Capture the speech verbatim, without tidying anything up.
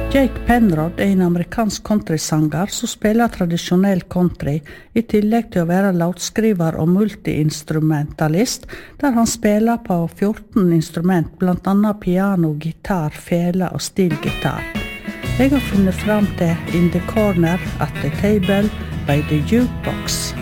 Jake Penrod er en amerikansk countrysanger som spiller tradisjonell country, i tillegg til å være låtskriver og multiinstrumentalist, der han spiller på fjorten instrument, blant annet piano, gitar, fele og stilgitar. Jeg har funnet fram til In the Corner at the Table by the Jukebox.